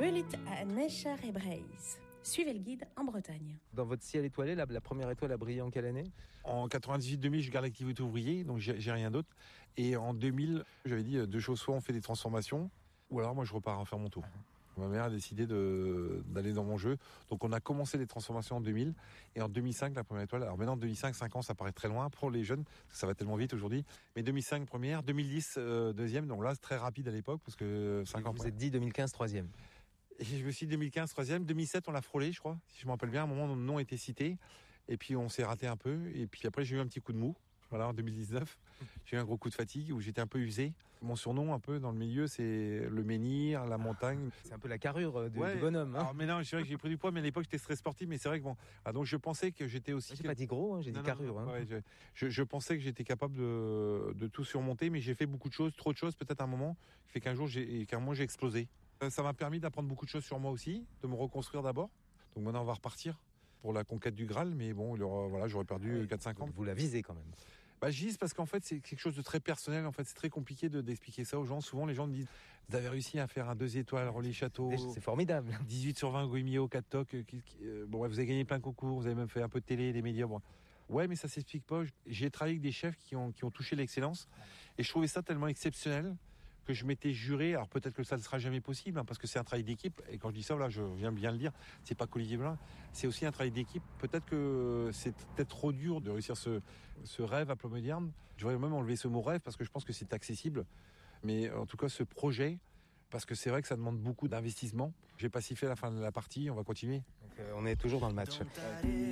Rulit à Necher et Breise. Suivez le guide en Bretagne. Dans votre ciel étoilé, la première étoile a brillé en quelle année ? En 98-2000, je garde l'activité ouvrier, donc j'ai rien d'autre. Et en 2000, j'avais dit deux choses, soit on fait des transformations, ou alors moi je repars en faire mon tour. Ma mère a décidé d'aller dans mon jeu. Donc on a commencé les transformations en 2000. Et en 2005, la première étoile. Alors maintenant, en 2005, 5 ans, ça paraît très loin pour les jeunes. Parce que ça va tellement vite aujourd'hui. Mais 2005, première. 2010, deuxième. Donc là, c'est très rapide à l'époque. Parce que 5 ans. Vous êtes dit 2015, troisième. Et je me suis dit 2015, troisième. 2007, on l'a frôlé, je crois. Si je me rappelle bien, à un moment, notre nom était cité. Et puis on s'est raté un peu. Et puis après, j'ai eu un petit coup de mou. Voilà, en 2019, j'ai eu un gros coup de fatigue où j'étais un peu usé. Mon surnom, un peu dans le milieu, c'est le menhir, la montagne. C'est un peu la carrure du bonhomme. Hein. Alors, mais non, c'est vrai que j'ai pris du poids, mais à l'époque, j'étais très sportif. Mais c'est vrai que bon, donc je pensais que j'étais aussi. J'ai pas dit gros, hein, j'ai dit carrure. Non, ouais, je pensais que j'étais capable de tout surmonter, mais j'ai fait beaucoup de choses, trop de choses, peut-être à un moment, qui fait qu'à un moment, j'ai explosé. Ça m'a permis d'apprendre beaucoup de choses sur moi aussi, de me reconstruire d'abord. Donc maintenant, on va repartir pour la conquête du Graal, mais bon, voilà, j'aurais perdu 4-5 ans. Vous la visez quand même. Je vise parce qu'en fait c'est quelque chose de très personnel. En fait c'est très compliqué d'expliquer ça aux gens. Souvent les gens me disent vous avez réussi à faire un 2 étoiles Relais Château. C'est formidable. 18 sur 20 Goemio, 4 tocs. Bon vous avez gagné plein de concours, vous avez même fait un peu de télé, des médias. Bon. Ouais mais ça s'explique pas. J'ai travaillé avec des chefs qui ont touché l'excellence et je trouvais ça tellement exceptionnel que je m'étais juré, alors peut-être que ça ne sera jamais possible, parce que c'est un travail d'équipe, et quand je dis ça, voilà, je viens bien le dire, c'est pas qu'Olivier Blin, c'est aussi un travail d'équipe. Peut-être que c'est peut-être trop dur de réussir ce rêve à Plomédierne. Je voudrais même enlever ce mot rêve, parce que je pense que c'est accessible. Mais en tout cas, ce projet, parce que c'est vrai que ça demande beaucoup d'investissement. J'ai pas sifflé à la fin de la partie, on va continuer. Donc, on est toujours dans le match.